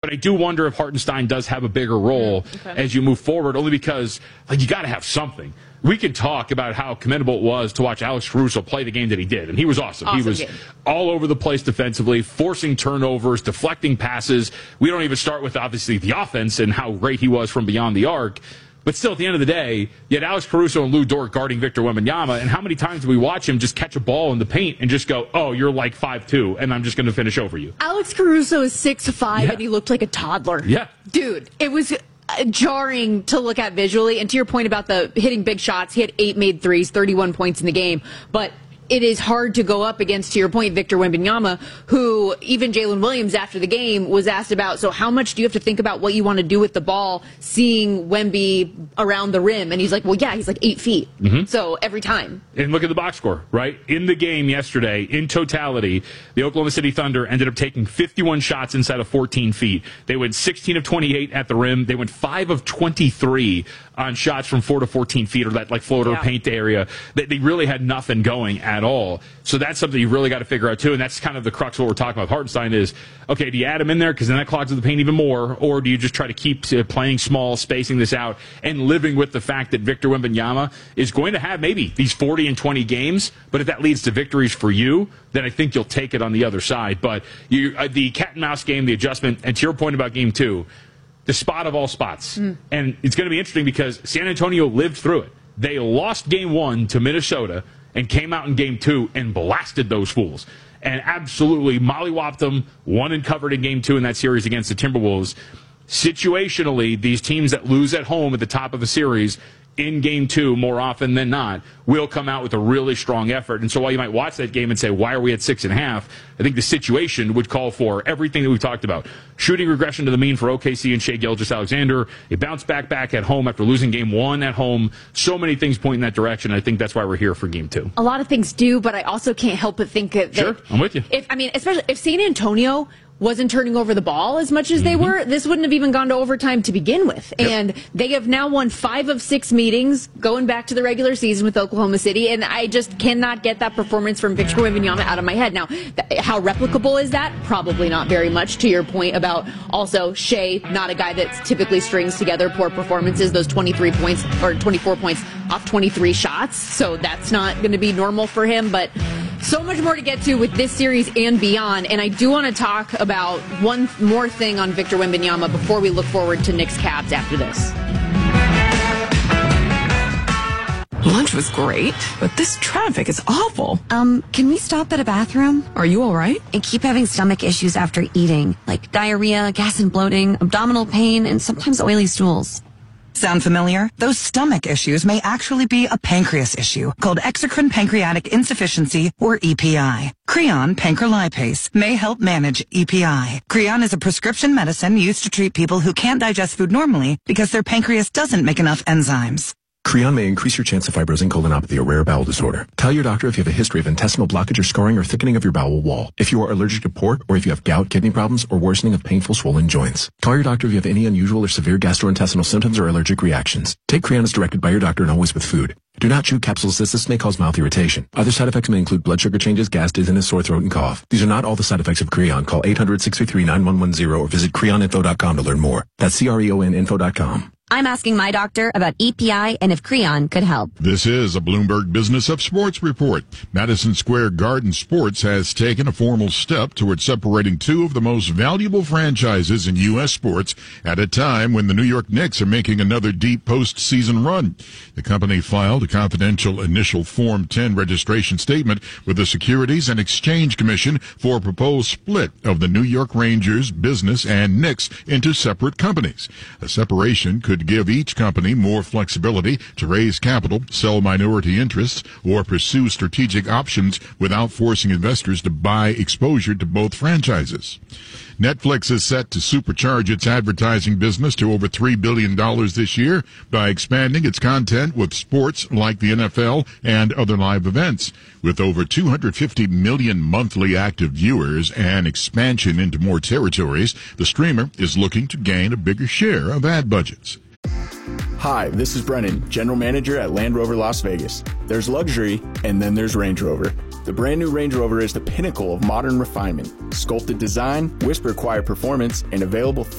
But I do wonder if Hartenstein does have a bigger role as you move forward, only because you got to have something. We can talk about how commendable it was to watch Alex Caruso play the game that he did, and he was awesome. He was all over the place defensively, forcing turnovers, deflecting passes. We don't even start with, obviously, the offense and how great he was from beyond the arc. But still, at the end of the day, you had Alex Caruso and Lou Dort guarding Victor Wembanyama, and how many times do we watch him just catch a ball in the paint and just go, oh, you're like 5'2", and I'm just going to finish over you. Alex Caruso is 6'5", and he looked like a toddler. Yeah. Dude, it was jarring to look at visually. And to your point about the hitting big shots, he had 8 made threes, 31 points in the game. But it is hard to go up against, to your point, Victor Wembanyama, who even Jalen Williams after the game was asked about, so how much do you have to think about what you want to do with the ball, seeing Wemby around the rim? And he's like, well, yeah, he's like 8 feet. So every time. And look at the box score, right? In the game yesterday, in totality, the Oklahoma City Thunder ended up taking 51 shots inside of 14 feet. They went 16 of 28 at the rim. They went 5 of 23 on shots from 4 to 14 feet, or that like floater paint area. They really had nothing going at all. So that's something you really got to figure out too, and that's kind of the crux of what we're talking about. Hartenstein is, okay, do you add him in there because then that clogs the paint even more, or do you just try to keep playing small, spacing this out, and living with the fact that Victor Wembanyama is going to have maybe these 40 and 20 games, but if that leads to victories for you, then I think you'll take it on the other side. But the cat and mouse game, the adjustment, and to your point about game 2, the spot of all spots. And it's going to be interesting because San Antonio lived through it. They lost game 1 to Minnesota and came out in game 2 and blasted those fools and absolutely mollywopped them, won and covered in game 2 in that series against the Timberwolves. Situationally, these teams that lose at home at the top of a series in game 2 more often than not will come out with a really strong effort. And so while you might watch that game and say, why are we at 6.5? I think the situation would call for everything that we've talked about. Shooting regression to the mean for OKC and Shai Gilgeous-Alexander. A bounce back at home after losing game 1 at home. So many things point in that direction. I think that's why we're here for game 2. A lot of things do, but I also can't help but think that... Sure, I'm with you. Especially if San Antonio wasn't turning over the ball as much as they were, this wouldn't have even gone to overtime to begin with. And they have now won 5 of 6 meetings going back to the regular season with Oklahoma City, and I just cannot get that performance from Victor Wembanyama out of my head. Now, how replicable is that? Probably not very much, to your point about also Shai, not a guy that typically strings together poor performances, those 23 points or 24 points off 23 shots, so that's not going to be normal for him, but so much more to get to with this series and beyond, and I do want to talk about one more thing on Victor Wembanyama before we look forward to Knicks Cavs after this. Lunch was great, but this traffic is awful. Can we stop at a bathroom? Are you all right? I keep having stomach issues after eating, like diarrhea, gas and bloating, abdominal pain, and sometimes oily stools. Sound familiar? Those stomach issues may actually be a pancreas issue called exocrine pancreatic insufficiency, or EPI. Creon pancrelipase may help manage EPI. Creon is a prescription medicine used to treat people who can't digest food normally because their pancreas doesn't make enough enzymes. Creon may increase your chance of fibrosing colonopathy, a rare bowel disorder. Tell your doctor if you have a history of intestinal blockage or scarring or thickening of your bowel wall, if you are allergic to pork, or if you have gout, kidney problems, or worsening of painful swollen joints. Call your doctor if you have any unusual or severe gastrointestinal symptoms or allergic reactions. Take Creon as directed by your doctor and always with food. Do not chew capsules as this may cause mouth irritation. Other side effects may include blood sugar changes, gas, dizziness, sore throat, and cough. These are not all the side effects of Creon. Call 800-633-9110 or visit creoninfo.com to learn more. That's CREONinfo.com. I'm asking my doctor about EPI and if Creon could help. This is a Bloomberg Business of Sports report. Madison Square Garden Sports has taken a formal step toward separating 2 of the most valuable franchises in U.S. sports at a time when the New York Knicks are making another deep postseason run. The company filed a confidential initial Form 10 registration statement with the Securities and Exchange Commission for a proposed split of the New York Rangers business and Knicks into separate companies. A separation could give each company more flexibility to raise capital, sell minority interests, or pursue strategic options without forcing investors to buy exposure to both franchises. Netflix is set to supercharge its advertising business to over $3 billion this year by expanding its content with sports like the NFL and other live events. With over 250 million monthly active viewers and expansion into more territories, the streamer is looking to gain a bigger share of ad budgets. Hi, this is Brennan, General Manager at Land Rover Las Vegas. There's luxury, and then there's Range Rover. The brand new Range Rover is the pinnacle of modern refinement. Sculpted design, whisper-quiet performance, and available